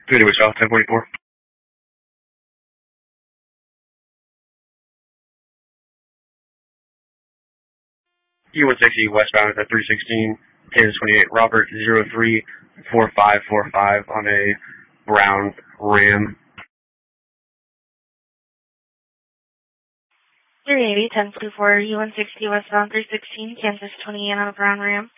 Anyway, South 1044. U160 westbound at 316, Kansas 28, Robert 034545 on a brown Ram. 380, 1044, U160 westbound 316, Kansas 28 on a brown Ram.